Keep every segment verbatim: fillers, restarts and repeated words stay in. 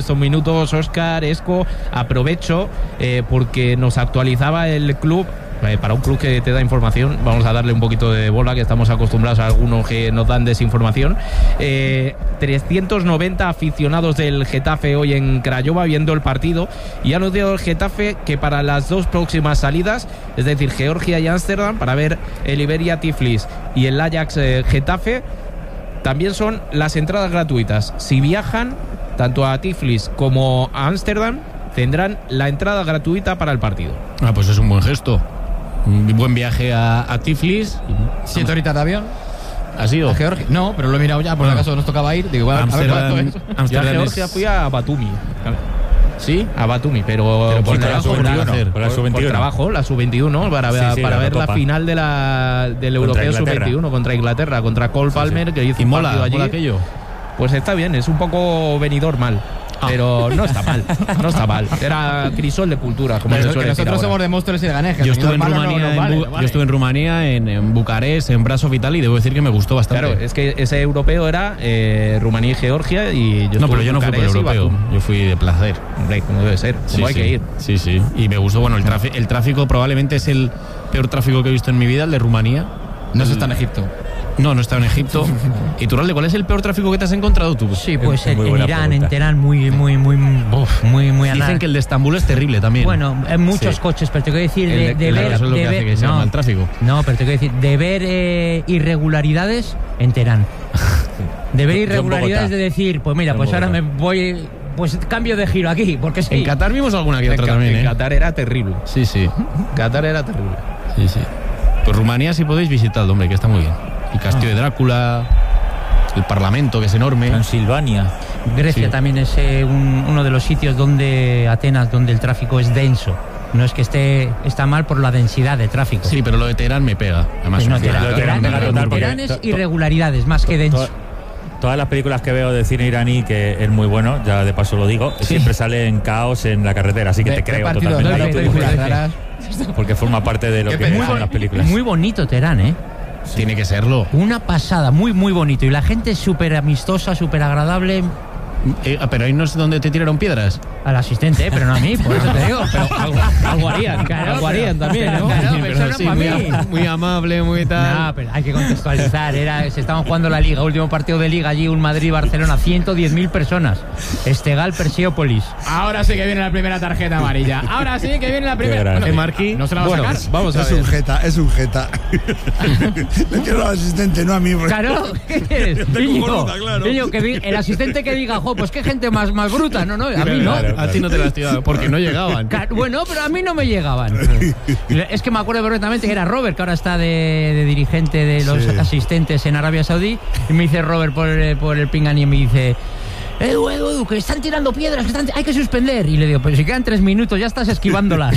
estos minutos, Óscar, Esco, aprovecho eh, porque nos actualizaba el club. Para un club que te da información, vamos a darle un poquito de bola, que estamos acostumbrados a algunos que nos dan desinformación. Eh, trescientos noventa aficionados del Getafe hoy en Craiova viendo el partido, y ha anunciado el Getafe que para las dos próximas salidas, es decir, Georgia y Ámsterdam, para ver el Iberia Tiflis y el Ajax eh, Getafe, también son las entradas gratuitas. Si viajan tanto a Tiflis como a Ámsterdam, tendrán la entrada gratuita para el partido. Ah, pues es un buen gesto. Un buen viaje a, a Tiflis. ¿Siete horitas de avión? ¿Ha sido? ¿A Georgia? No, pero lo he mirado ya, por si acaso nos tocaba ir. Digo, bueno, Amsterdam, a ver cuánto es. Yo a Amsterdam Georgia es... fui a Batumi. ¿Sí? A Batumi, pero, pero por, por trabajo, por, por, hacer, por, la sub veintiuno. por trabajo, la sub veintiuno, para, sí, sí, para la ver Copa. la final de la, del Europeo sub veintiuno contra Inglaterra, contra Cole Palmer, sí, sí. que hizo y un mola, partido allí. mola aquello. Pues está bien, es un poco venidor mal. Ah. Pero no está mal, no está mal. Era crisol de cultura, como pero se suele decir. Nosotros somos de Móstoles y de Ganejas. Yo estuve en Rumanía, no, no, en, vale, Bu- vale. yo estuve en Rumanía, en, en Bucarest, en Brasov y tal, y debo decir que me gustó bastante. Claro, es que ese europeo era eh, Rumanía y Georgia, y yo no, pero yo no fui por el Bucarest europeo, yo fui de placer. Hombre, como debe ser, como Sí, hay sí. que ir. Sí, sí. Y me gustó, bueno, el, trafi- el tráfico probablemente es el peor tráfico que he visto en mi vida, el de Rumanía. No el... se está en Egipto. No, no está en Egipto. ¿Y Turralde, cuál es el peor tráfico que te has encontrado tú? Sí, pues en, Muy en buena Irán, pregunta. en Teherán, muy, muy, muy, uf, muy, muy Dicen anal. que el de Estambul es terrible también. Bueno, hay muchos Sí. coches, pero te quiero decir de, El- de claro, ver, eso es lo de que hace ver- que sea no, mal tráfico. no, pero te quiero decir de ver eh, irregularidades en Teherán. De ver Yo- yo en irregularidades Bogotá. de decir, pues mira, Yo en pues ahora me Bogotá. voy, pues cambio de giro aquí, porque sí. En Qatar vimos alguna que En, otra Ca- también, en ¿eh? Qatar era terrible. Sí, sí. Qatar era terrible. Sí, sí. Pues Rumanía si podéis visitarlo, hombre, que está muy bien. El castillo de Drácula, el Parlamento, que es enorme. Transilvania. Grecia Sí. también es eh, un- uno de los sitios donde Atenas, donde el tráfico es denso. No es que esté está mal por la densidad de tráfico. Sí, pero lo de Teherán me pega. Además, no, una Teherán, ciudad- Teherán Teherán- pega total, porque Teherán es to- to- irregularidades más que denso. To- Todas las películas que veo de cine iraní, que es muy bueno, ya de paso lo digo, siempre salen caos en la carretera, así que Ve- te ve creo partidos, totalmente. ve Claro, películas pero- raras. Porque forma parte de lo Qué que pena. son las películas. Muy bonito Teherán, ¿eh? Tiene que serlo. Una pasada, muy, muy bonito. Y la gente es súper amistosa, súper agradable. Eh, ah, pero ahí no es donde te tiraron piedras. Al asistente, ¿eh? Pero no a mí, por eso te digo. Pero Algo, algo harían, Claro, algo harían pero- también, ¿no? Claro, pero eso no sí, pa' muy, mí. am- muy amable, muy tal. No, pero hay que contextualizar. Era, se estaban jugando la Liga, último partido de Liga allí, un Madrid-Barcelona, ciento diez mil personas. Estegal, Perseópolis. Ahora sí que viene la primera tarjeta amarilla. Ahora sí que viene la primera. grande. Bueno, Marquí? ¿No se la va Bueno, a sacar? vamos a Es ver. un jeta, es un jeta. Le quiero al asistente, no a mí. porque- Claro, ¿qué quieres? Te Íñigo, cojonuda, claro. Íñigo, que di- el asistente que diga, jo, pues qué gente más, más bruta. No, no, a mí no. Claro. A ti no te las tiraban porque no llegaban. Claro, bueno, pero a mí no me llegaban. Es que me acuerdo perfectamente que era Robert, que ahora está de, de dirigente de los Sí. asistentes en Arabia Saudí, y me dice Robert por, el- por el pinganí y me dice: Edu, Edu, Edu, que están tirando piedras, que están, hay que suspender. Y le digo, pero si quedan tres minutos, ya estás esquivándolas.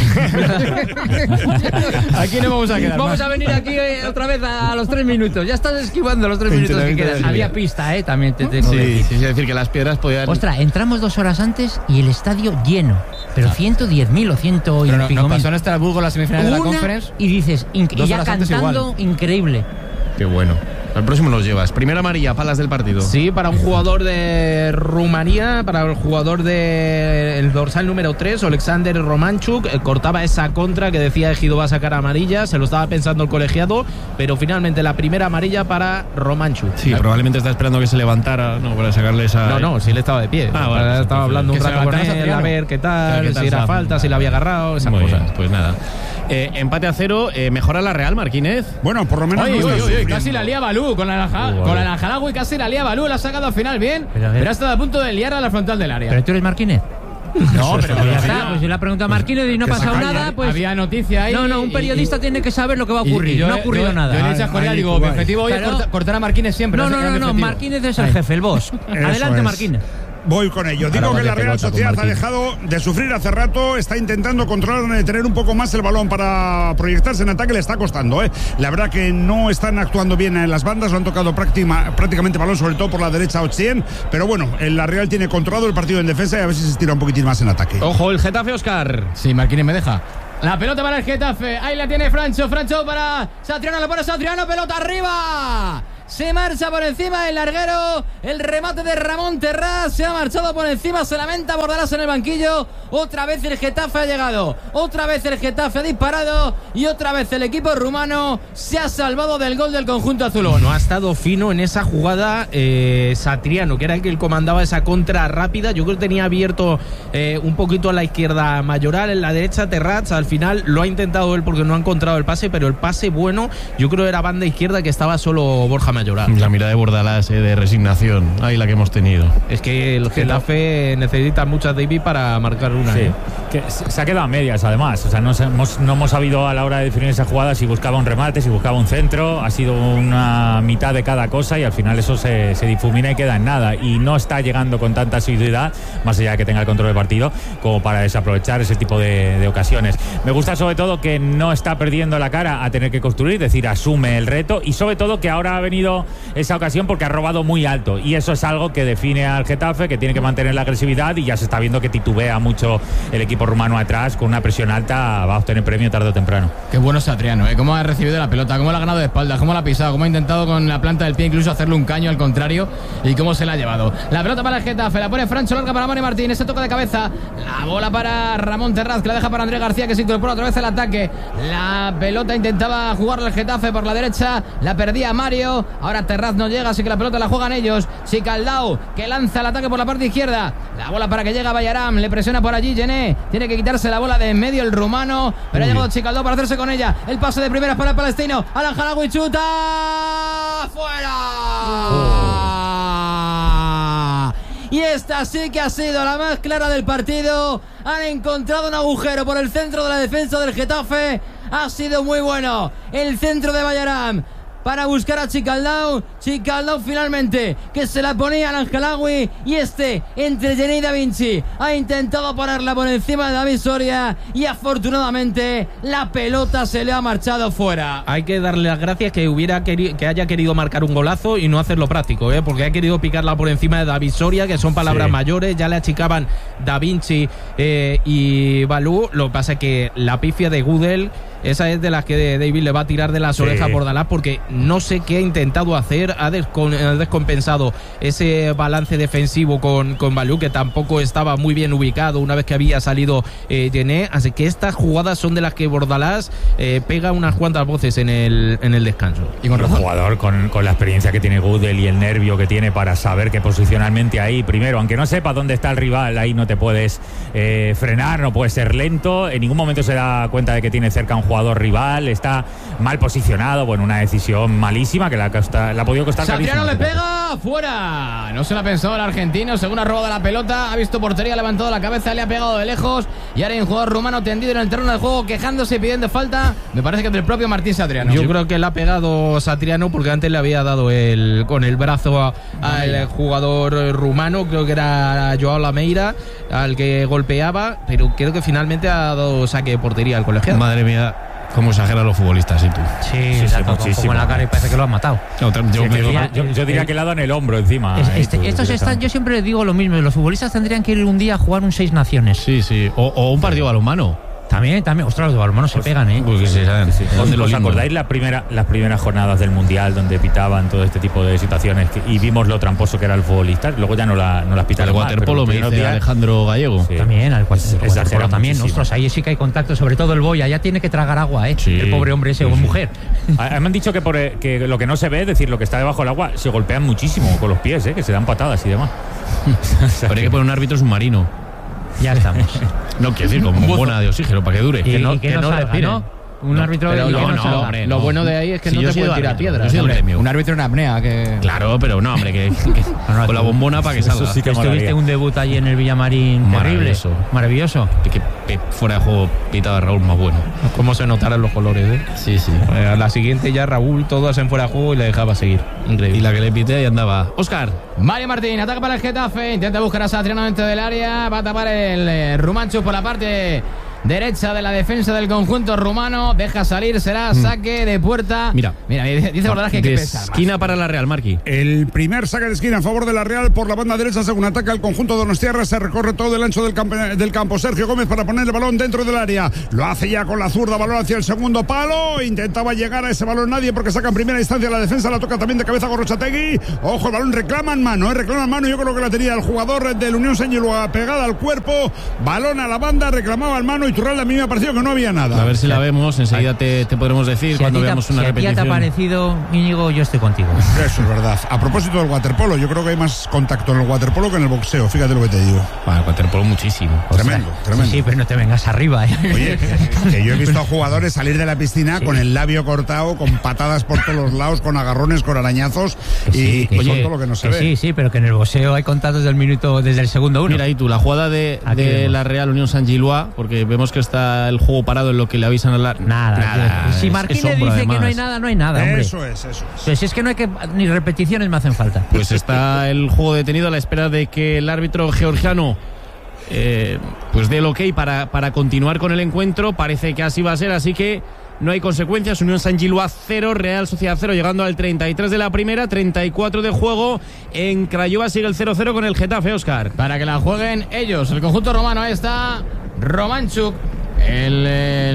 Aquí no vamos a quedar Vamos más. a venir aquí eh, otra vez a, a los tres minutos. Ya estás esquivando los tres minutos que Entrenamiento quedan. de Había vida. pista, ¿eh? También te tengo que Sí, decir. sí, sí, es decir, que las piedras podían. Ostras, entramos dos horas antes y el estadio lleno. Pero ciento diez mil o ciento y Pero no, pico nos mil. pasó en Estrasburgo la semifinal de la Una, Conference. y dices, inc- y Dos ya horas antes cantando, increíble. Qué bueno. Al próximo nos llevas. Primera amarilla, palas del partido. Sí, para un jugador de Rumanía, para el jugador del dorsal número tres, Alexander Romanchuk, eh, cortaba esa contra que decía Ejido va a sacar amarilla, se lo estaba pensando el colegiado, pero finalmente la primera amarilla para Romanchuk. Sí, probablemente está esperando que se levantara, no, para sacarle esa. No, no, sí él estaba de pie. Ah, bueno, pues estaba entonces, hablando un que se rato con levantara él, Satriano. a ver qué tal, Qué tal si era se ha- falta, si la había agarrado, esas Muy cosas. bien, pues nada. Eh, empate a cero, eh, mejora la Real, Marquínez. Bueno, por lo menos. Oye, no oye, está oye, sufriendo. casi la lía Balú con la Alja- Uh, con vale. la Aljalagui, casi la lía Balú, la ha sacado al final bien, Pero a pero, ver. ha estado a punto de liar a la frontal del área. ¿Pero tú eres Marquínez? no, pero Pues ya había- está, pues si la pregunta a Marquínez y no ha que se pasado calle. nada, pues... había noticia ahí. No, no, un y- periodista y- tiene que saber lo que va a y- ocurrir. y yo no ha le- ocurrido yo- nada. Yo le he dicho a Ahí, Julián, ahí, digo, tú mi vas. objetivo hoy es Claro. corta- cortar a Marquínez siempre. No, ese no, era no, mi no, objetivo. Marquínez es el Ahí. jefe, el boss. Adelante, es. Marquínez. Voy con ello. Digo Ahora que la vaya Real pelota con Sociedad ha Martín. dejado de sufrir hace rato, está intentando controlar, tener un poco más el balón para proyectarse en ataque, le está costando. ¿eh? La verdad que no están actuando bien en las bandas, lo han tocado práctima- prácticamente balón, sobre todo por la derecha Ochien, pero bueno, el- la Real tiene controlado el partido en defensa y a ver si se estira un poquitín más en ataque. Ojo, el Getafe, Óscar. Sí, Marquínez me deja. La pelota para el Getafe. Ahí la tiene Francho. Francho para Satriano. Le pone Satriano. Pelota arriba. se marcha por encima del larguero, el remate de Ramón Terrás, se ha marchado por encima, se lamenta Bordalás en el banquillo. Otra vez el Getafe ha llegado, otra vez el Getafe ha disparado y otra vez el equipo rumano se ha salvado del gol del conjunto azulón. No ha estado fino en esa jugada eh, Satriano, que era el que comandaba esa contra rápida. Yo creo que tenía abierto eh, un poquito a la izquierda Mayoral, en la derecha Terrats. Al final lo ha intentado él porque no ha encontrado el pase, pero el pase bueno yo creo era banda izquierda, que estaba solo Borja Mayoral. La mirada de Bordalás, eh, de resignación, ahí la que hemos tenido. Es que el Getafe necesita muchas David para marcar una. Sí, ¿eh? que se ha quedado a medias además. O sea, no hemos, no hemos sabido a la hora de definir esa jugada si buscaba un remate, si buscaba un centro. Ha sido una mitad de cada cosa y al final eso se, se difumina y queda en nada. Y no está llegando con tanta asiduidad, más allá de que tenga el control del partido, como para desaprovechar ese tipo de, de ocasiones. Me gusta sobre todo que no está perdiendo la cara a tener que construir, es decir, asume el reto, y sobre todo que ahora ha venido esa ocasión porque ha robado muy alto, y eso es algo que define al Getafe, que tiene que mantener la agresividad, y ya se está viendo que titubea mucho el equipo rumano atrás. Con una presión alta va a obtener premio tarde o temprano. Qué bueno es Satriano, ¿eh? Cómo ha recibido la pelota, cómo la ha ganado de espaldas, cómo la ha pisado, cómo ha intentado con la planta del pie incluso hacerle un caño al contrario, y cómo se la ha llevado. La pelota para el Getafe, la pone Francho, larga para Mari Martín, ese toque de cabeza, la bola para Ramón Terraz, que la deja para Andrés García, que se incorpora otra vez al ataque. La pelota intentaba jugarle el Getafe por la derecha, la perdía Mario, ahora Terraz no llega, así que la pelota la juegan ellos. Sicaldao, que lanza el ataque por la parte izquierda, la bola para que llegue a Bayaram, le presiona por allí Gené, tiene que quitarse la bola de en medio el rumano, pero Uy. ha llegado Sicaldao para hacerse con ella, el pase de primeras para el palestino, Alan Jalawi chuta, ¡fuera! Oh. Y esta sí que ha sido la más clara del partido. Han encontrado un agujero por el centro de la defensa del Getafe. Ha sido muy bueno el centro de Bayaram para buscar a Sicaldao. Sicaldao finalmente, que se la ponía al Angelagui, y este, entre Gené y Da Vinci, ha intentado ponerla por encima de David Soria, y afortunadamente la pelota se le ha marchado fuera. Hay que darle las gracias que hubiera querido, que haya querido marcar un golazo y no hacerlo práctico, ¿eh? Porque ha querido picarla por encima de David Soria, que son palabras sí. mayores. Ya le achicaban Da Vinci eh, y Balú. Lo que pasa es que la pifia de Gudel, esa es de las que David le va a tirar de las sí. orejas por Bordalás, porque no sé qué ha intentado hacer, ha, descon, ha descompensado ese balance defensivo con, con Balú, que tampoco estaba muy bien ubicado una vez que había salido eh, Gené. Así que estas jugadas son de las que Bordalás eh, pega unas cuantas voces en el, en el descanso. Y con un jugador con, con la experiencia que tiene Gudel y el nervio que tiene para saber que posicionalmente ahí, primero, aunque no sepas dónde está el rival, ahí no te puedes eh, frenar, no puedes ser lento, en ningún momento se da cuenta de que tiene cerca un jugador rival, está mal posicionado. Bueno, una decisión malísima que la, costa, la ha podido costar carísimo. Satriano le pega fuera, no se la pensó el argentino, según ha robado la pelota, ha visto portería, ha levantado la cabeza, le ha pegado de lejos, y ahora hay un jugador rumano tendido en el terreno de juego quejándose y pidiendo falta. Me parece que es del propio Martín Satriano. Yo creo que le ha pegado Satriano porque antes le había dado el, con el brazo al jugador rumano, creo que era Joao Lameira, al que golpeaba, pero creo que finalmente ha dado saque de portería al colegiado. Madre mía, cómo exageran los futbolistas, ¿y tú? Sí, sí, sí, muchísimo. En la cara y parece que lo han matado. No, yo, sí, yo, yo, yo, yo diría que le ha dado en el hombro encima. Es, este, tú, estos están, yo siempre digo lo mismo, los futbolistas tendrían que ir un día a jugar un Seis Naciones. Sí, sí, o, o un partido balonmano. También, también, ostras, los de balonmano se pegan, ¿eh? Pues sí, sí, sí. ¿Os, ¿Os acordáis la primera, las primeras jornadas del Mundial donde pitaban todo este tipo de situaciones que, y vimos lo tramposo que era el futbolista? Luego ya no, la, no las pitaron. El waterpolo me dice días, Alejandro Gallego. Sí. También, al waterpolo también. Ostras, ahí sí que hay contacto, sobre todo el Boya, ya tiene que tragar agua, ¿eh? Sí. El pobre hombre ese, sí, o mujer. A, me han dicho que, por, que lo que no se ve, es decir, lo que está debajo del agua, se golpean muchísimo con los pies, ¿eh? Que se dan patadas y demás. O sea, habría que poner un árbitro submarino. Ya estamos. No, quiero decir, con bombona de oxígeno para que dure. Y que no, que que no, no respire, ¿no? Un no, árbitro pero de no, no, no, hombre, lo no. bueno de ahí es que si no te puede tirar piedras. Un árbitro en apnea que... Claro, pero no, hombre, que, que no, no, con la bombona para que salga. Sí que estuviste un debut allí en el Villamarín maravilloso. Terrible. Maravilloso. Que, que fuera de juego pitaba Raúl más bueno. Cómo se notaran los colores, ¿eh? Sí, sí. Eh, a la siguiente ya Raúl todas en fuera de juego y le dejaba seguir. Increíble. Y la que le pité ahí andaba. Óscar. Mario Martín, ataca para el Getafe, intenta buscar a Satriano dentro del área, va a tapar el eh, Rumancho por la parte derecha de la defensa del conjunto rumano. Deja salir, será saque de puerta. Mira, mira, dice Bordalás que hay que de pensar esquina más. para la Real, Marqui. El primer saque de esquina a favor de la Real por la banda derecha según ataca el conjunto de Donostiarra. Se recorre todo el ancho del campo, del campo. Sergio Gómez para poner el balón dentro del área. Lo hace ya con la zurda, balón hacia el segundo palo. Intentaba llegar a ese balón nadie porque saca en primera instancia la defensa. La toca también de cabeza Gorrochategui. Ojo, el balón reclaman mano, ¿eh? reclaman mano. Yo creo que la tenía el jugador del Unión Saint-Gilloise pegada al cuerpo. Balón a la banda, reclamaba el mano. Y Turralde a mí me ha parecido que no había nada. A ver si la vemos, enseguida te, te podremos decir Si cuando te, veamos una si repetición. Si a ti te ha parecido, Íñigo, yo estoy contigo. Eso es verdad. A propósito del waterpolo, yo creo que hay más contacto en el waterpolo que en el boxeo. Fíjate lo que te digo. Para el waterpolo muchísimo. Tremendo, O sea, tremendo. Sí, pero no te vengas arriba, ¿eh? Oye, que yo he visto a jugadores salir de la piscina sí. con el labio cortado, con patadas por todos los lados, con agarrones, con arañazos Que y, sí, que y sí, con todo lo que no se que ve. Sí, sí, pero que en el boxeo hay contactos del minuto, desde el segundo uno. Mira ahí tú, la jugada de, de la Real Unión Saint-Gilloise, porque vemos que está el juego parado en lo que le avisan a la... Nada, nada si es- Marquín es le sombra, dice además. que no hay nada, no hay nada, hombre. Eso es, eso es. Pues si es que no hay que... Ni repeticiones me hacen falta. Pues está el juego detenido a la espera de que el árbitro georgiano eh, pues dé el ok para, para continuar con el encuentro. Parece que así va a ser, así que no hay consecuencias. Unión Saint-Gilloise cero, Real Sociedad cero, llegando al treinta y tres de la primera, treinta y cuatro de juego. En Craiova sigue el cero cero con el Getafe, Óscar. Para que la jueguen ellos, el conjunto romano. Ahí está Romanchuk, el,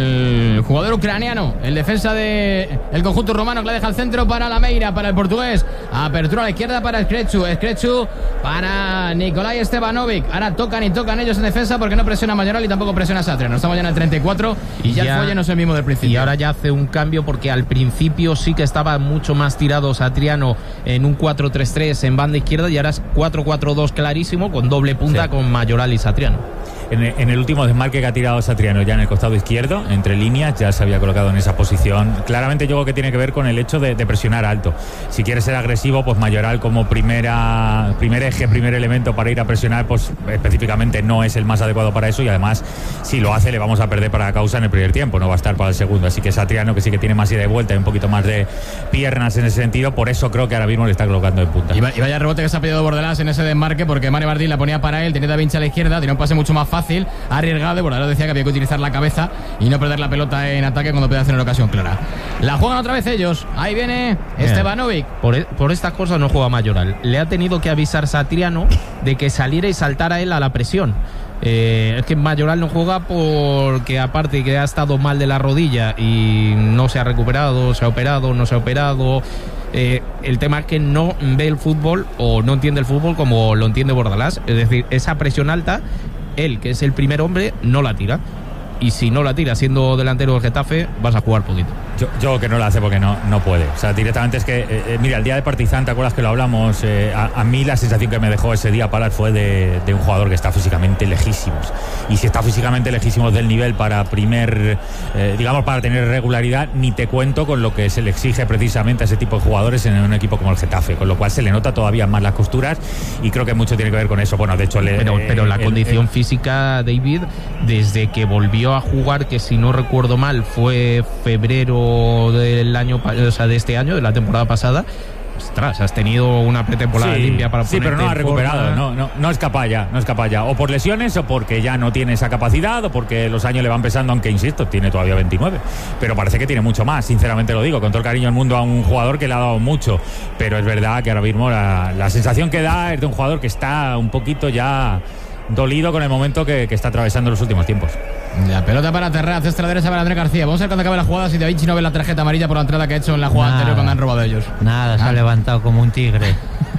el jugador ucraniano, el defensa de el conjunto romano, que la deja al centro para Lameira, para el portugués. Apertura a la izquierda para Skrechu, Skrechu para Nikolai Stevanovic. Ahora tocan y tocan ellos en defensa porque no presiona Mayoral y tampoco presiona Satriano. Estamos ya en el treinta y cuatro y, y ya, ya el folle no es el mismo del principio. Y ahora ya hace un cambio porque al principio sí que estaba mucho más tirado Satriano en un cuatro tres tres en banda izquierda y ahora es cuatro cuatro dos clarísimo con doble punta sí. con Mayoral y Satriano. En, en el último desmarque que ha tirado Satriano ya en el costado izquierdo, entre líneas, ya se había colocado en esa posición. Claramente yo creo que tiene que ver con el hecho de, de presionar alto. Si quiere ser agresivo, pues Mayoral como primera primer eje, primer elemento para ir a presionar, pues específicamente no es el más adecuado para eso y además si lo hace le vamos a perder para causa en el primer tiempo, no va a estar para el segundo. Así que Satriano, que sí que tiene más ida de vuelta y un poquito más de piernas en ese sentido, por eso creo que ahora mismo le está colocando en punta. Y, va, y vaya rebote que se ha pedido Bordalás en ese desmarque porque Mario Martín la ponía para él, tenía Da Vinci a la izquierda, tenía un pase mucho más fácil. Fácil, arriesgado, y Bordalás decía que había que utilizar la cabeza y no perder la pelota en ataque cuando puede hacer una ocasión clara. La juegan otra vez ellos. Ahí viene Bien. Stevanovic. Por, por estas cosas no juega Mayoral. Le ha tenido que avisar Satriano de que saliera y saltara él a la presión. Eh, es que Mayoral no juega porque aparte que ha estado mal de la rodilla y no se ha recuperado, se ha operado, no se ha operado. Eh, el tema es que no ve el fútbol o no entiende el fútbol como lo entiende Bordalás. Es decir, esa presión alta, él, que es el primer hombre, no la tira. Y si no la tira siendo delantero del Getafe, vas a jugar poquito. Yo, yo que no la hace porque no, no puede. O sea, directamente es que, eh, mira, el día de Partizan, ¿te acuerdas que lo hablamos? Eh, a, a mí la sensación que me dejó ese día Palas fue de, de un jugador que está físicamente lejísimos. Y si está físicamente lejísimos del nivel para primer, eh, digamos, para tener regularidad, ni te cuento con lo que se le exige precisamente a ese tipo de jugadores en un equipo como el Getafe. Con lo cual se le nota todavía más las costuras y creo que mucho tiene que ver con eso. Bueno, de hecho... Le, pero, pero la el, condición el, física, David, desde que volvió a jugar, que si no recuerdo mal fue febrero del año, o sea, de este año, de la temporada pasada. Ostras, has tenido una pretemporada sí, limpia para sí, pero no ha recuperado, no, no, no es capaz ya, no es capaz ya, o por lesiones o porque ya no tiene esa capacidad o porque los años le van pesando, aunque insisto, tiene todavía veintinueve, pero parece que tiene mucho más, sinceramente lo digo, con todo el cariño del mundo a un jugador que le ha dado mucho, pero es verdad que ahora mismo la, la sensación que da es de un jugador que está un poquito ya dolido con el momento que, que está atravesando en los últimos tiempos. La pelota para Terraz, extra derecha para Andrés García. Vamos a ver cuando acabe la jugada si Da Vinci no ve la tarjeta amarilla por la entrada que ha hecho en la jugada Nada. anterior cuando han robado ellos. Nada, ah. se ha levantado como un tigre.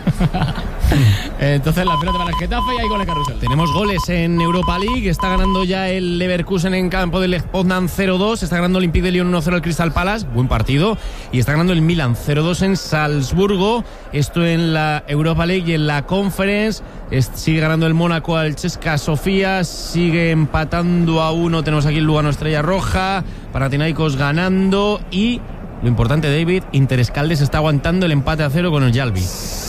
Entonces la pelota para el Getafe y hay gol de Carrusel. Tenemos goles en Europa League. Está ganando ya el Leverkusen en campo del Lech Poznan cero dos. Está ganando el Olympique de Lyon uno cero al Crystal Palace. Buen partido. Y está ganando el Milan cero dos en Salzburgo. Esto en la Europa League y en la Conference. Es, sigue ganando el Mónaco al Cesca Sofía. Sigue empatando a uno. Tenemos aquí el Lugano Estrella Roja. Panathinaikos ganando. Y lo importante, David, Interescaldes está aguantando el empate a cero con el Jalbi.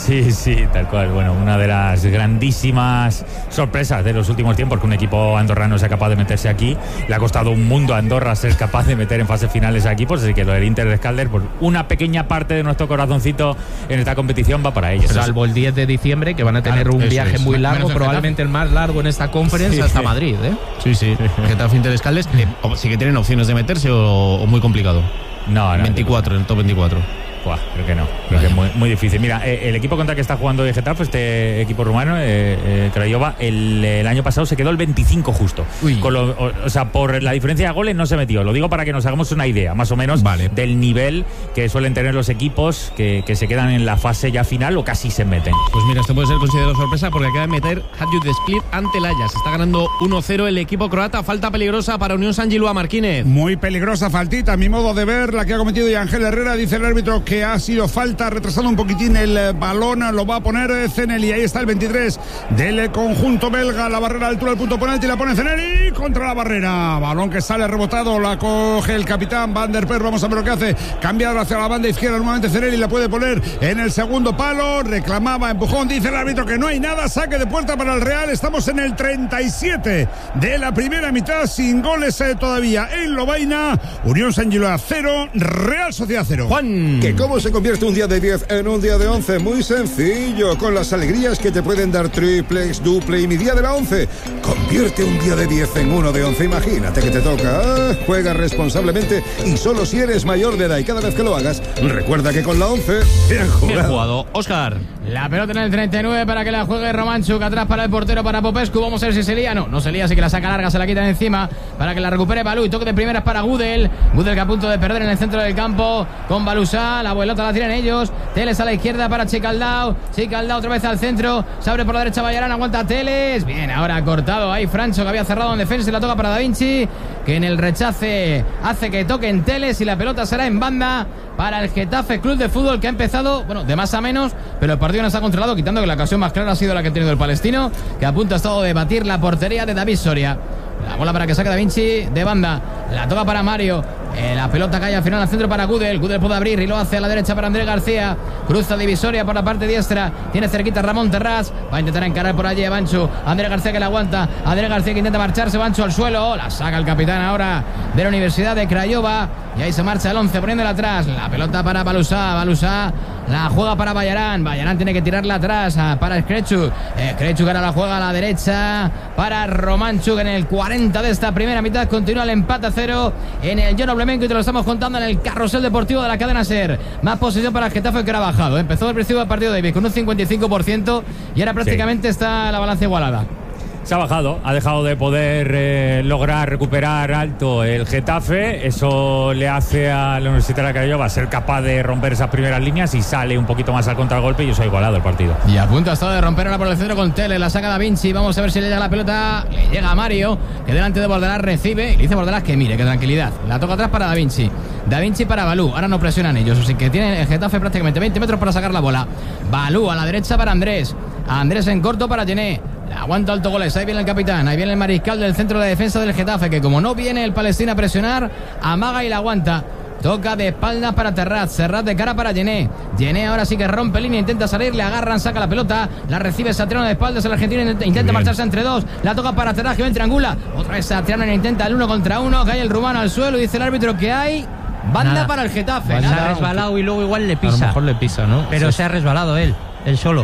Sí, sí, tal cual. Bueno, una de las grandísimas sorpresas de los últimos tiempos que un equipo andorrano sea capaz de meterse aquí. Le ha costado un mundo a Andorra ser capaz de meter en fases finales aquí, pues así que lo del Inter de Escalder, pues una pequeña parte de nuestro corazoncito en esta competición va para ellos. Salvo el diez de diciembre, que van a tener claro, un viaje es. muy largo, probablemente el más largo en esta conference, sí, hasta sí. Madrid, ¿eh? Sí, sí. Getafe Inter de Escaldes, eh, sí que tienen opciones de meterse o, o muy complicado. No, no. veinticuatro, en el top veinticuatro. Buah, creo que no, creo Vaya. que es muy, muy difícil. Mira, eh, el equipo contra el que está jugando el Getafe, este equipo rumano, eh, eh, Craiova, el, el año pasado se quedó el veinticinco justo. Con lo, o, o sea, por la diferencia de goles no se metió. Lo digo para que nos hagamos una idea, más o menos, vale. del nivel que suelen tener los equipos que, que se quedan en la fase ya final o casi se meten. Pues mira, esto puede ser considerado sorpresa porque acaba de meter Hajduk Split ante el Ajax. Está ganando uno cero el equipo croata. Falta peligrosa para Unión San Gilois, Marquínez. Muy peligrosa faltita, a mi modo de ver, la que ha cometido Ángel Herrera. Dice el árbitro que ha sido falta. Está retrasando un poquitín el balón, lo va a poner Zeneli. Ahí está el veintitrés del conjunto belga. La barrera a altura del punto penalti, la pone Zeneli contra la barrera. Balón que sale rebotado, la coge el capitán Van der Per. Vamos a ver lo que hace. Cambiar hacia la banda izquierda nuevamente Zeneli, la puede poner en el segundo palo. Reclamaba empujón, dice el árbitro que no hay nada. Saque de puerta para el Real. Estamos en el treinta y siete de la primera mitad, sin goles eh, todavía en Lovaina. Unión San Gilois cero, Real Sociedad cero. Juan, ¿que cómo se convierte un día de diez en un día de once? Muy sencillo, con las alegrías que te pueden dar triplex, duple y mi día de la once. Convierte un día de diez en uno de once. Imagínate que te toca. Ah, juega responsablemente y solo si eres mayor de edad, y cada vez que lo hagas, recuerda que con la once, bien jugado. Bien jugado. Óscar. La pelota en el treinta y nueve para que la juegue Romanchuk, atrás para el portero, para Popescu. Vamos a ver si se lía. No, no se lía, así que la saca larga, se la quitan encima para que la recupere Balú. Y toque de primeras para Gudel. Gudel que a punto de perder en el centro del campo con Balusá. La vuelota la tiran ellos. Teles a la izquierda para Chicaldao. Chicaldao otra vez al centro. Se abre por la derecha Bayarán. Aguanta Teles. Bien, ahora cortado ahí Francho, que había cerrado en defensa, y la toca para Da Vinci, que en el rechace hace que toquen Teles, y la pelota será en banda para el Getafe Club de Fútbol, que ha empezado, bueno, de más a menos, pero el partido no está controlado, quitando que la ocasión más clara ha sido la que ha tenido el palestino, que a punto ha estado de batir la portería de David Soria. La bola para que saque Da Vinci de banda. La toca para Mario. Eh, la pelota cae al final al centro para Gudel. Gudel puede abrir y lo hace a la derecha para Andrés García. Cruza divisoria por la parte diestra. Tiene cerquita Ramón Terrás. Va a intentar encarar por allí a Bancho. Andrés García que la aguanta. Andrés García que intenta marcharse. Bancho al suelo. La saca el capitán ahora de la Universidad de Craiova. Y ahí se marcha el once poniéndola atrás. La pelota para Balusá. Balusá la juega para Bayarán. Bayarán tiene que tirarla atrás para Skrechuk. Skrechuk ahora la juega a la derecha para Romanchuk en el cuarenta de esta primera mitad. Continúa el empate a cero en el John Oblemenko, y te lo estamos contando en el carrusel deportivo de la cadena SER. Más posesión para el Getafe, que era bajado. Empezó al principio del partido David con un cincuenta y cinco por ciento y ahora prácticamente sí. está la balanza igualada. Se ha bajado, ha dejado de poder eh, lograr recuperar alto el Getafe. Eso le hace a la Universidad de Craiova ser capaz de romper esas primeras líneas y sale un poquito más al contragolpe, y eso ha igualado el partido. Y a punto ha estado de romper ahora por el centro con Tele. La saca Da Vinci. Vamos a ver si le llega la pelota. Le llega a Mario, que delante de Bordelás recibe. Y le dice Bordelás que mire, que tranquilidad. La toca atrás para Da Vinci. Da Vinci para Balú. Ahora no presionan ellos, así que tiene el Getafe prácticamente veinte metros para sacar la bola. Balú a la derecha para Andrés. Andrés en corto para Gené. Aguanta alto goles, ahí viene el capitán, ahí viene el mariscal del centro de defensa del Getafe, que como no viene el Palestina a presionar, amaga y la aguanta. Toca de espaldas para Terraz, Serrat de cara para Gené. Gené ahora sí que rompe línea, intenta salir, le agarran, saca la pelota, la recibe Satriano de espaldas, el argentino intenta, intenta marcharse entre dos, la toca para Terraz, que va en triangula, otra vez Satriano intenta el uno contra uno, cae el rumano al suelo y dice el árbitro que hay banda Nada. para el Getafe. Pues se ha resbalado y luego igual le pisa. A lo mejor le pisa, ¿no? Pero sí. se ha resbalado él, él solo.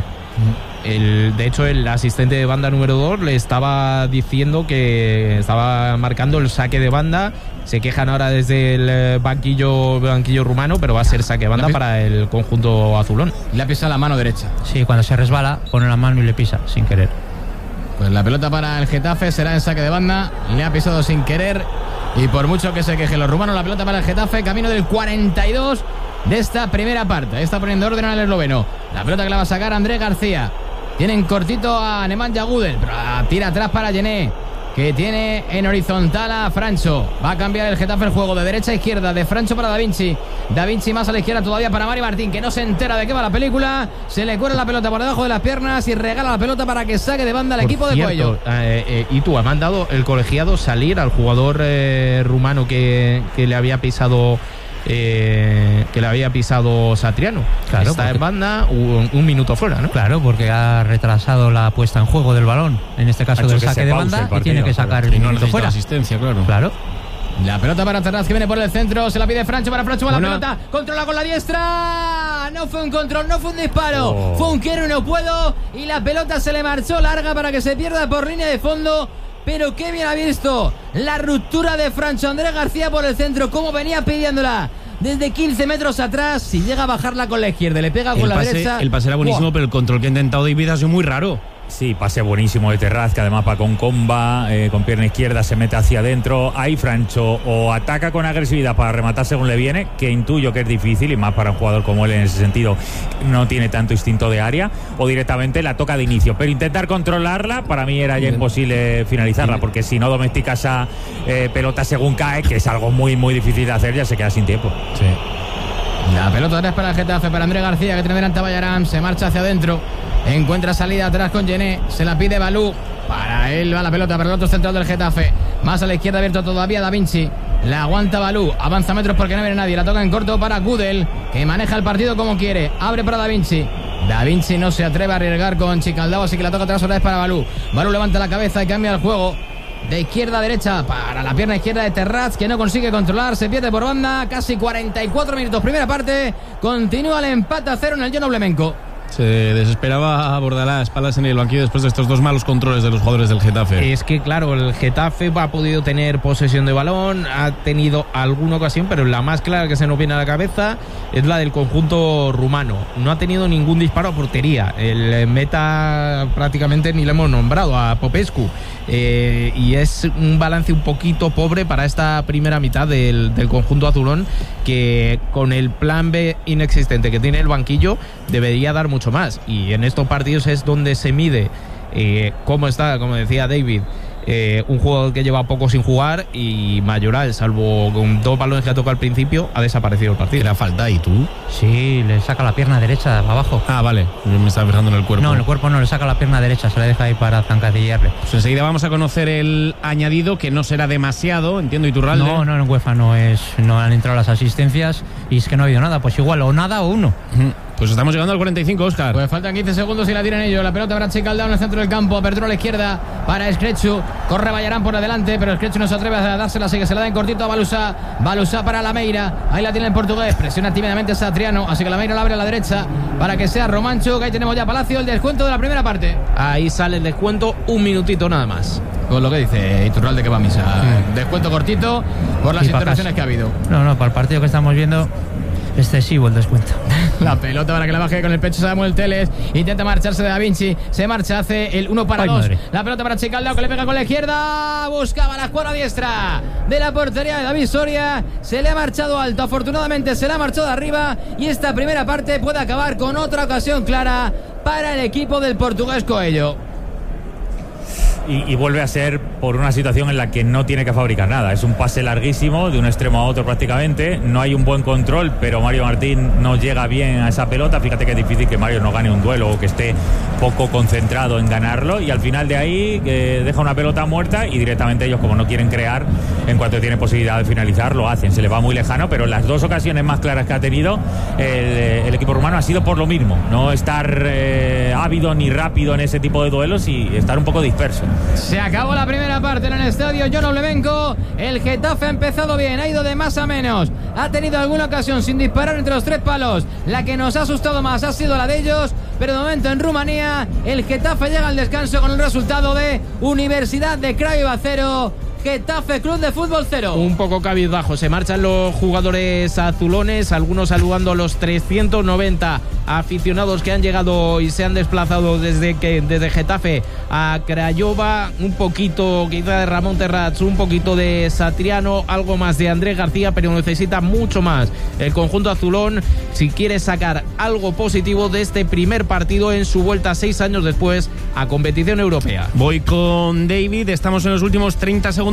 El, de hecho, el asistente de banda número dos le estaba diciendo que estaba marcando el saque de banda. Se quejan ahora desde el banquillo banquillo rumano, pero va a ser saque de banda para el conjunto azulón. Le ha pisado la mano derecha. Sí, cuando se resbala, pone la mano y le pisa sin querer. Pues la pelota para el Getafe será en saque de banda. Le ha pisado sin querer, y por mucho que se quejen los rumanos, la pelota para el Getafe, camino del cuarenta y dos de esta primera parte. Está poniendo orden al esloveno. La pelota que la va a sacar Andrés García. Tienen cortito a Nemanja Gudel, pero tira atrás para Gené, que tiene en horizontal a Francho. Va a cambiar el Getafe el juego de derecha a izquierda, de Francho para Da Vinci. Da Vinci más a la izquierda todavía para Mari Martín, que no se entera de qué va la película. Se le cuela la pelota por debajo de las piernas y regala la pelota para que saque de banda al equipo cierto, de Cuello. Eh, eh, y tú, ha mandado el colegiado salir al jugador eh, rumano que, que le había pisado eh, que le había pisado Satriano. Claro, está porque... en banda un, un minuto fuera, ¿no? Claro, porque ha retrasado la puesta en juego del balón, en este caso del saque de banda, partido, y tiene que sacar claro. el Y no minuto fuera. asistencia, claro. Claro. La pelota para Terraz, que viene por el centro, se la pide Francho para Francho, va la Una. pelota, controla con la diestra, no fue un control, no fue un disparo, Oh. fue un quiero y no puedo, y la pelota se le marchó larga para que se pierda por línea de fondo, pero qué bien ha visto la ruptura de Francho Andrés García por el centro, como venía pidiéndola desde quince metros atrás, si llega a bajarla con la izquierda, le pega con El la pase, derecha. el pase era buenísimo, ¡Buah! pero el control que ha intentado David ha sido muy raro. Sí, pase buenísimo de Terraz, que además va con comba, eh, con pierna izquierda, se mete hacia adentro. Ahí Francho o ataca con agresividad para rematar según le viene, que intuyo que es difícil, y más para un jugador como él en ese sentido, no tiene tanto instinto de área, o directamente la toca de inicio. Pero intentar controlarla, para mí era ya imposible finalizarla, porque si no domestica esa eh, pelota según cae, que es algo muy, muy difícil de hacer, ya se queda sin tiempo. Sí. La pelota atrás para el Getafe, para Andrés García, que tiene delante a Bayarán, se marcha hacia adentro, encuentra salida atrás con Gené, se la pide Balú, para él va la pelota para el otro central del Getafe, más a la izquierda abierto todavía Da Vinci, la aguanta Balú, avanza metros porque no viene nadie, la toca en corto para Gudel, que maneja el partido como quiere, abre para Da Vinci. Da Vinci no se atreve a arriesgar con Chicaldao, así que la toca atrás otra vez para Balú. Balú levanta la cabeza y cambia el juego de izquierda a derecha para la pierna izquierda de Terraz, que no consigue controlar, se pierde por banda. Casi cuarenta y cuatro minutos primera parte, continúa el empate a cero en el John Oblemenko. Se desesperaba a Bordalás, Palas en el banquillo después de estos dos malos controles de los jugadores del Getafe. Es que claro, el Getafe ha podido tener posesión de balón, ha tenido alguna ocasión, pero la más clara que se nos viene a la cabeza es la del conjunto rumano. No ha tenido ningún disparo a portería. El meta prácticamente ni le hemos nombrado, a Popescu. Eh, y es un balance un poquito pobre para esta primera mitad del, del conjunto azulón, que con el plan B inexistente que tiene el banquillo debería dar mucho más, y en estos partidos es donde se mide eh, cómo está, como decía David, eh, un jugador que lleva poco sin jugar, y Mayoral, salvo con dos balones que ha tocado al principio, ha desaparecido el partido. Era falta, ¿y tú? Sí, le saca la pierna derecha abajo. Ah, vale, yo me estaba fijando en el cuerpo. No, en el cuerpo no, le saca la pierna derecha, se la deja ahí para zancadillarle. Pues enseguida vamos a conocer el añadido, que no será demasiado, entiendo, Iturralde. No, no, en UEFA no es, no han entrado las asistencias y es que no ha habido nada, pues igual o nada o uno. Pues estamos llegando al cuarenta y cinco, Óscar. Pues faltan quince segundos y la tiran ellos. La pelota para Chicaldao en el centro del campo. Apertura a la izquierda para Escrechu. Corre Bayarán por adelante, pero Escrechu no se atreve a dársela, así que se la da en cortito a Balusá. Balusá para Lameira. Ahí la tiene el portugués. Presiona tímidamente Satriano, así que Lameira la abre a la derecha para que sea Romancho. Que ahí tenemos ya Palacio, el descuento de la primera parte. Ahí sale el descuento, un minutito nada más. Con lo que dice Iturralde, que va a misa. Sí. Descuento cortito por las Sí, intervenciones que ha habido. No, no, para el partido que estamos viendo, excesivo el descuento. La pelota para que la baje con el pecho Samuel Teles. Intenta marcharse de Da Vinci. Se marcha, hace el uno para Ay, dos. madre. La pelota para Chicaldao, que le pega con la izquierda. Buscaba la escuadra diestra de la portería de David Soria. Se le ha marchado alto. Afortunadamente se le ha marchado de arriba. Y esta primera parte puede acabar con otra ocasión clara para el equipo del portugués Coello. Y, y vuelve a ser por una situación en la que no tiene que fabricar nada. Es un pase larguísimo de un extremo a otro prácticamente. No hay un buen control, pero Mario Martín no llega bien a esa pelota. Fíjate que es difícil que Mario no gane un duelo o que esté poco concentrado en ganarlo. Y al final de ahí eh, deja una pelota muerta, y directamente ellos, como no quieren crear, en cuanto tienen posibilidad de finalizar, lo hacen. Se les va muy lejano, pero las dos ocasiones más claras que ha tenido el, el equipo rumano ha sido por lo mismo. No estar eh, ávido ni rápido en ese tipo de duelos y estar un poco disperso. Se acabó la primera parte en el estadio John Oblemenko. El Getafe ha empezado bien, ha ido de más a menos. Ha tenido alguna ocasión sin disparar entre los tres palos. La que nos ha asustado más ha sido la de ellos. Pero de momento en Rumanía el Getafe llega al descanso con el resultado de Universidad de Craiova cero, Getafe Club de Fútbol cero. Un poco cabizbajo, se marchan los jugadores azulones, algunos saludando a los trescientos noventa aficionados que han llegado y se han desplazado desde que desde Getafe a Craiova. Un poquito quizá de Ramón Terraz, un poquito de Satriano, algo más de Andrés García, pero necesita mucho más el conjunto azulón si quiere sacar algo positivo de este primer partido en su vuelta seis años después a competición europea. Voy con David, estamos en los últimos treinta segundos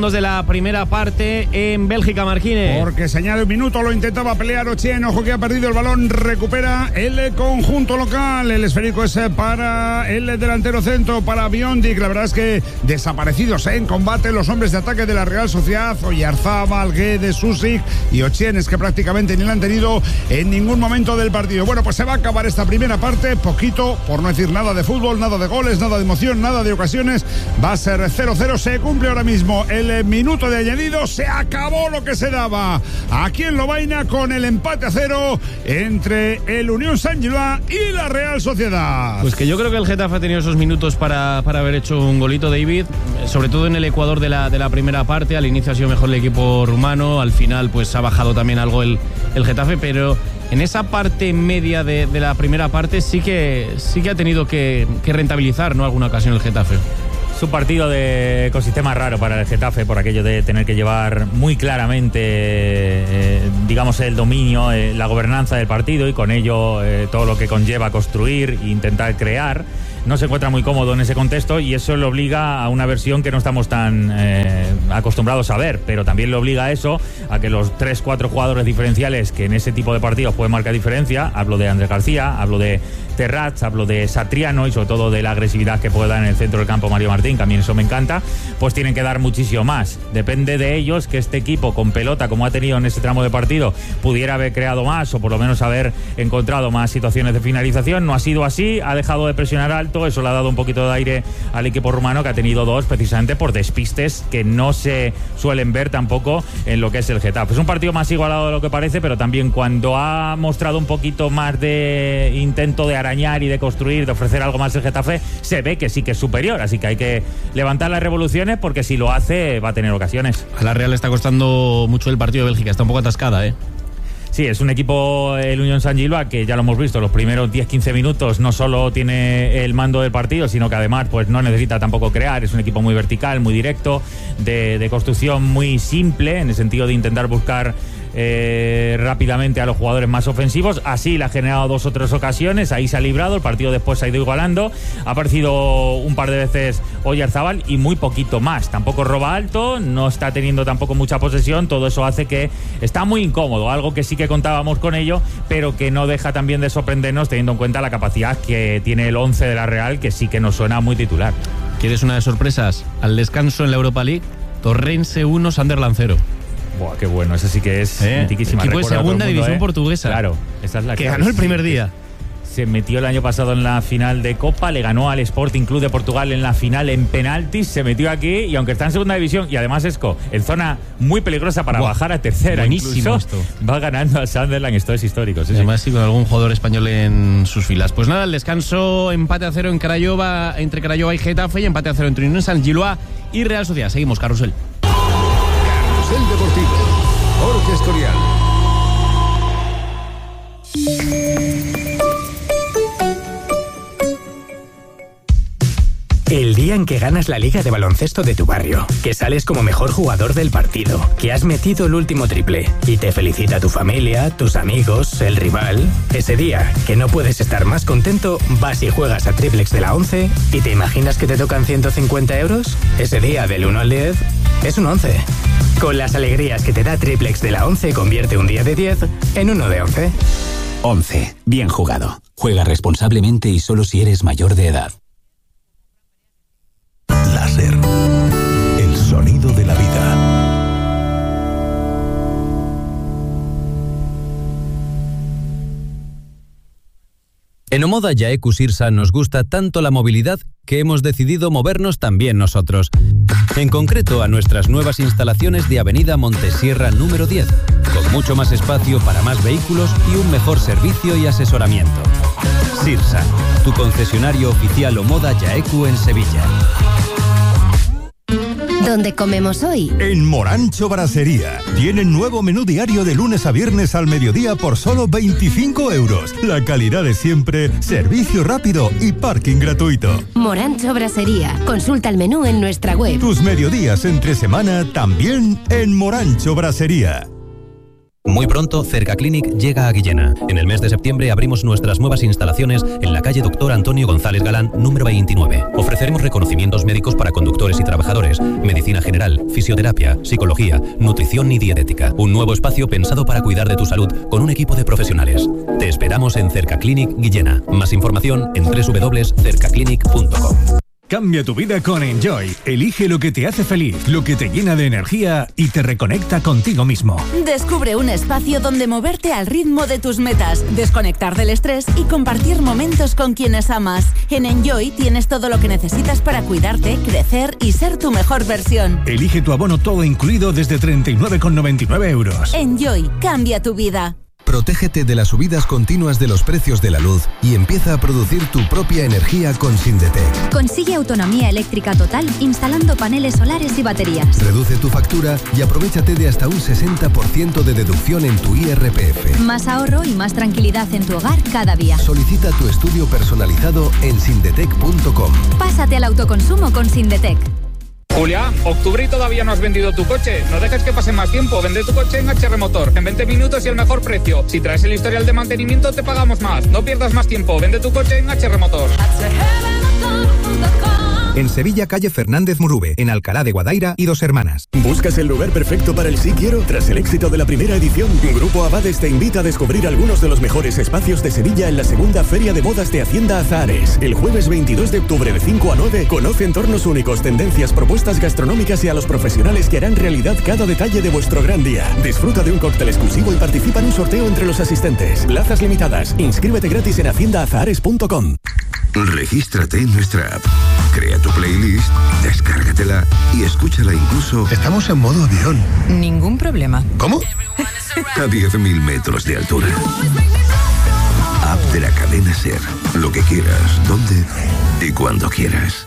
segundos de la primera parte en Bélgica, Marquines. Porque se añade un minuto, lo intentaba pelear Ochien, ojo que ha perdido el balón, recupera el conjunto local. El esférico es para el delantero centro, para Biondic. La verdad es que desaparecidos en combate los hombres de ataque de la Real Sociedad, Oyarzábal, Guedes, Susic y Ochien, es que prácticamente ni la han tenido en ningún momento del partido. Bueno, pues se va a acabar esta primera parte, poquito, por no decir nada de fútbol, nada de goles, nada de emoción, nada de ocasiones. Va a ser cero cero, se cumple ahora mismo el minuto de añadido, se acabó lo que se daba aquí en Lovaina con el empate a cero entre el Unión Saint-Gillois y la Real Sociedad. Pues que yo creo que el Getafe ha tenido esos minutos para, para haber hecho un golito, David, sobre todo en el Ecuador de la, de la primera parte. Al inicio ha sido mejor el equipo rumano, al final pues ha bajado también algo el, el Getafe, pero en esa parte media de, de la primera parte sí que, sí que ha tenido que, que rentabilizar, ¿no?, alguna ocasión el Getafe. Es un partido de ecosistema raro para el Getafe, por aquello de tener que llevar muy claramente, eh, digamos, el dominio, eh, la gobernanza del partido y con ello eh, todo lo que conlleva construir e intentar crear. No se encuentra muy cómodo en ese contexto y eso le obliga a una versión que no estamos tan eh, acostumbrados a ver, pero también le obliga a eso, a que los tres, cuatro jugadores diferenciales que en ese tipo de partidos pueden marcar diferencia, hablo de Andrés García, hablo de Terrats, hablo de Satriano y sobre todo de la agresividad que puede dar en el centro del campo Mario Martín, que a mí eso me encanta, pues tienen que dar muchísimo más. Depende de ellos que este equipo con pelota, como ha tenido en ese tramo de partido, pudiera haber creado más o por lo menos haber encontrado más situaciones de finalización. No ha sido así, ha dejado de presionar alto. Eso le ha dado un poquito de aire al equipo rumano, que ha tenido dos precisamente por despistes que no se suelen ver tampoco en lo que es el Getafe. Es un partido más igualado de lo que parece, pero también cuando ha mostrado un poquito más de intento de arañar y de construir, de ofrecer algo más el Getafe, se ve que sí que es superior, así que hay que levantar las revoluciones porque si lo hace va a tener ocasiones. A la Real le está costando mucho el partido de Bélgica, está un poco atascada, ¿eh? Sí, es un equipo, el Unión Saint-Gillois, que ya lo hemos visto, los primeros diez quince minutos no solo tiene el mando del partido, sino que además pues no necesita tampoco crear. Es un equipo muy vertical, muy directo, de, de construcción muy simple, en el sentido de intentar buscar Eh, rápidamente a los jugadores más ofensivos. Así le ha generado dos o tres ocasiones, ahí se ha librado, el partido después se ha ido igualando, ha aparecido un par de veces Oyarzábal y muy poquito más, tampoco roba alto, no está teniendo tampoco mucha posesión, todo eso hace que está muy incómodo, algo que sí que contábamos con ello, pero que no deja también de sorprendernos teniendo en cuenta la capacidad que tiene el once de la Real, que sí que nos suena muy titular. ¿Quieres una de sorpresas? Al descanso en la Europa League, Torrense uno, Sunderland cero. Buah, qué bueno, eso sí que es ¿Eh? mitiquísima. Equipo de segunda división ¿eh? portuguesa. Claro, esa es la que clave. ganó el primer día. Se metió el año pasado en la final de Copa, le ganó al Sporting Club de Portugal en la final en penaltis, se metió aquí y aunque está en segunda división y además Esco, en zona muy peligrosa para Buah, bajar a tercera, incluso esto. Va ganando al Sunderland, esto es histórico. Sí, además sí. sí, con algún jugador español en sus filas. Pues nada, el descanso, empate a cero en Craiova, entre Craiova y Getafe, y empate a cero entre Unión Saint-Gillois y Real Sociedad. Seguimos, Carrusel. Carrusel Deportivo. Jorge Escorial. El día en que ganas la liga de baloncesto de tu barrio, que sales como mejor jugador del partido, que has metido el último triple y te felicita tu familia, tus amigos, el rival. Ese día que no puedes estar más contento, vas y juegas a Triplex de la once y te imaginas que te tocan ciento cincuenta euros. Ese día del uno al diez es un once. Con las alegrías que te da Triplex de la once, convierte un día de diez en uno de once. once. Bien jugado. Juega responsablemente y solo si eres mayor de edad. Láser. El sonido de la vida. En Omoda Jaecu Sirsa nos gusta tanto la movilidad que hemos decidido movernos también nosotros. En concreto a nuestras nuevas instalaciones de Avenida Montesierra número diez, con mucho más espacio para más vehículos y un mejor servicio y asesoramiento. Sirsa, tu concesionario oficial Omoda Jaecu en Sevilla. ¿Dónde comemos hoy? En Morancho Brasería. Tienen nuevo menú diario de lunes a viernes al mediodía por solo veinticinco euros. La calidad de siempre, servicio rápido y parking gratuito. Morancho Brasería. Consulta el menú en nuestra web. Tus mediodías entre semana también en Morancho Brasería. Muy pronto, Cerca Clinic llega a Guillena. En el mes de septiembre abrimos nuestras nuevas instalaciones en la calle Doctor Antonio González Galán, número veintinueve. Ofreceremos reconocimientos médicos para conductores y trabajadores, medicina general, fisioterapia, psicología, nutrición y dietética. Un nuevo espacio pensado para cuidar de tu salud con un equipo de profesionales. Te esperamos en Cerca Clinic Guillena. Más información en doble u doble u doble u punto cerca clinic punto com. Cambia tu vida con Enjoy. Elige lo que te hace feliz, lo que te llena de energía y te reconecta contigo mismo. Descubre un espacio donde moverte al ritmo de tus metas, desconectar del estrés y compartir momentos con quienes amas. En Enjoy tienes todo lo que necesitas para cuidarte, crecer y ser tu mejor versión. Elige tu abono todo incluido desde treinta y nueve con noventa y nueve euros. Enjoy, cambia tu vida. Protégete de las subidas continuas de los precios de la luz y empieza a producir tu propia energía con Sindetec. Consigue autonomía eléctrica total instalando paneles solares y baterías. Reduce tu factura y aprovéchate de hasta un sesenta por ciento de deducción en tu I R P F. Más ahorro y más tranquilidad en tu hogar cada día. Solicita tu estudio personalizado en sindetec punto com. Pásate al autoconsumo con Sindetec. Julia, octubre y todavía no has vendido tu coche. No dejes que pase más tiempo. Vende tu coche en H R Motor. En veinte minutos y el mejor precio. Si traes el historial de mantenimiento, te pagamos más. No pierdas más tiempo. Vende tu coche en H R Motor. En Sevilla, calle Fernández Murube, en Alcalá de Guadaira y Dos Hermanas. ¿Buscas el lugar perfecto para el Sí Quiero? Tras el éxito de la primera edición, Grupo Abades te invita a descubrir algunos de los mejores espacios de Sevilla en la segunda Feria de Bodas de Hacienda Azahares. El jueves veintidós de octubre de cinco a nueve, conoce entornos únicos, tendencias, propuestas gastronómicas y a los profesionales que harán realidad cada detalle de vuestro gran día. Disfruta de un cóctel exclusivo y participa en un sorteo entre los asistentes. Plazas limitadas. Inscríbete gratis en hacienda azahares punto com. Regístrate en nuestra app. Crea tu playlist, descárgatela y escúchala incluso... Estamos en modo avión. Ningún problema. ¿Cómo? A diez mil metros de altura. App de la cadena SER. Lo que quieras, donde y cuando quieras.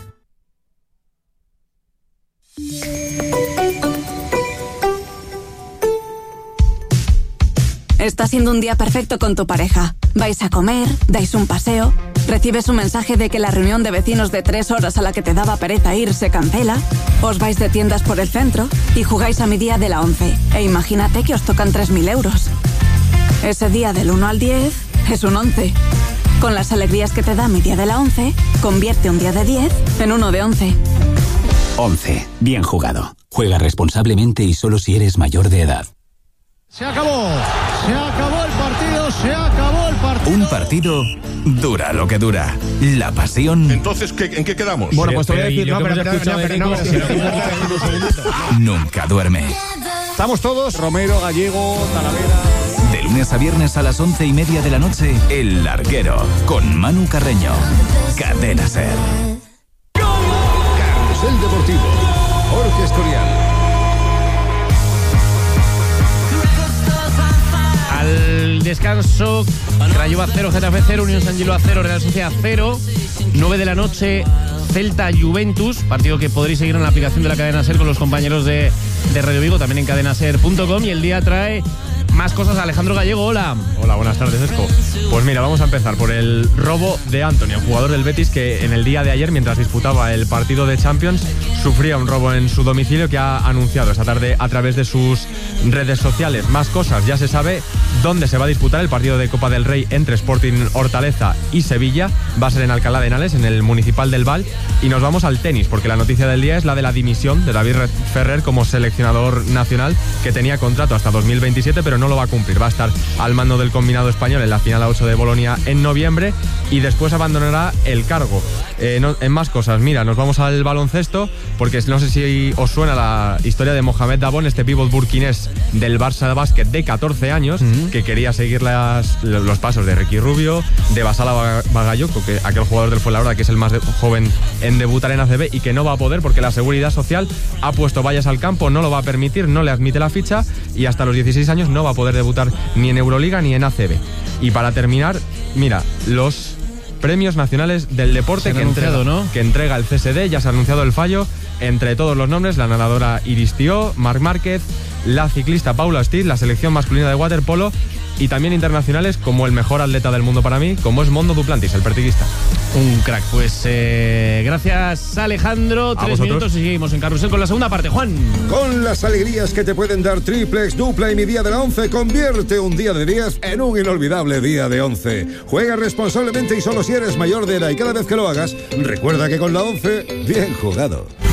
Está siendo un día perfecto con tu pareja. Vais a comer, dais un paseo, recibes un mensaje de que la reunión de vecinos de tres horas a la que te daba pereza ir se cancela, os vais de tiendas por el centro y jugáis a mi día de la once. E imagínate que os tocan tres mil euros. Ese día del uno al diez es un once. Con las alegrías que te da mi día de la once, convierte un día de diez en uno de once. once. Bien jugado. Juega responsablemente y solo si eres mayor de edad. Se acabó, se acabó el partido, se acabó el partido. Un partido dura lo que dura. La pasión. Entonces, ¿qué, ¿en qué quedamos? Bueno, pues te voy a decir, no, pero, pero, no, pero, no, pero, nunca duerme. Estamos todos, Romero, Gallego, Talavera. De lunes a viernes a las once y media de la noche, El Larguero, con Manu Carreño. Cadena SER. Carrusel Deportivo, Jorge Escorial. Al descanso, Craiova cero, Getafe cero, Unión San Gilo cero, Real Sociedad cero, nueve de la noche, Celta Juventus, partido que podréis seguir en la aplicación de la cadena SER con los compañeros de, de Radio Vigo, también en cadena ser punto com, y el día trae más cosas. Alejandro Gallego, hola. Hola, buenas tardes, Esco. Pues mira, vamos a empezar por el robo de Anthony, el jugador del Betis que en el día de ayer, mientras disputaba el partido de Champions, sufría un robo en su domicilio, que ha anunciado esta tarde a través de sus redes sociales. Más cosas, ya se sabe dónde se va a disputar el partido de Copa del Rey entre Sporting Hortaleza y Sevilla. Va a ser en Alcalá de Henares, en el Municipal del Val. Y nos vamos al tenis, porque la noticia del día es la de la dimisión de David Ferrer como seleccionador nacional, que tenía contrato hasta dos mil veintisiete, pero no lo va a cumplir. Va a estar al mando del combinado español en la final a ocho de Bolonia en noviembre y después abandonará el cargo. Eh, no, en más cosas, mira, nos vamos al baloncesto, porque no sé si os suena la historia de Mohamed Dabón, este pívot burkinés del Barça de básquet de catorce años, uh-huh. que quería seguir las, los pasos de Ricky Rubio, de Basala Bagayoko, que aquel jugador del Fuenlabrada que es el más de, joven en debutar en A C B, y que no va a poder porque la Seguridad Social ha puesto vallas al campo, no lo va a permitir, no le admite la ficha, y hasta los dieciséis años no va a poder debutar ni en Euroliga ni en A C B. Y para terminar, mira, los premios nacionales del deporte que entrega, ¿no? que entrega el C S D, ya se ha anunciado el fallo. Entre todos los nombres, la nadadora Iris Tió, Marc Márquez, la ciclista Paula Stitt, la selección masculina de waterpolo y también internacionales, como el mejor atleta del mundo para mí, como es Mondo Duplantis, el pertiguista. Un crack. Pues eh, gracias, Alejandro. ¿A Tres vosotros? minutos y seguimos en Carrusel con la segunda parte. Juan. Con las alegrías que te pueden dar triplex, dupla y mi día de la once, convierte un día de diez en un inolvidable día de once. Juega responsablemente y solo si eres mayor de edad, y cada vez que lo hagas, recuerda que con la once, bien jugado.